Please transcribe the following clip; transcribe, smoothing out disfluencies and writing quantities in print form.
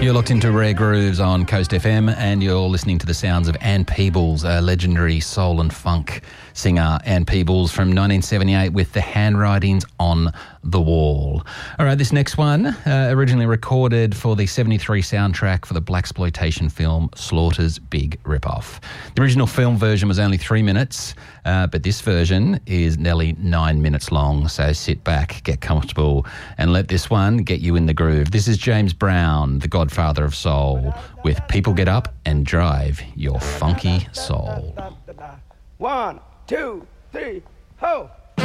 You're locked into Rare Grooves on Coast FM and you're listening to the sounds of Ann Peebles, a legendary soul and funk singer, Ann Peebles from 1978 with The Handwritings on the Wall. All right, this next one, originally recorded for the 73 soundtrack for the blaxploitation film Slaughter's Big Rip-Off. The original film version was only 3 minutes, but this version is nearly 9 minutes long, so sit back, get comfortable, and let this one get you in the groove. This is James Brown, the godfather of soul, with People Get Up and Drive Your Funky Soul. 1, 2, 3, ho!